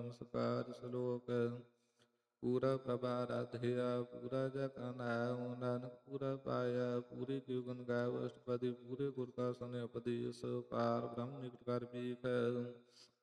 ਸੰਸਕਾਰ ਸ਼ਲੋਕ। ਪੂਰਾ ਪ੍ਰਭ ਆਰਾਧਿਆ ਪੂਰਾ ਜਗ ਅਨਾਉ, ਨਾਨਕ ਪੂਰਾ ਪਾਇਆ ਪੂਰੇ ਕੀ ਗੁਣ ਗਾਵ। ਅਸ਼ਟਪਦੀ ਪੂਰੇ ਗੁਰ ਕਾ ਸਨੇ ਉਪਦੇਸ, ਪਾਰ ਬ੍ਰਹਮ ਨਿਕਟ ਕਰ ਭੀਖ।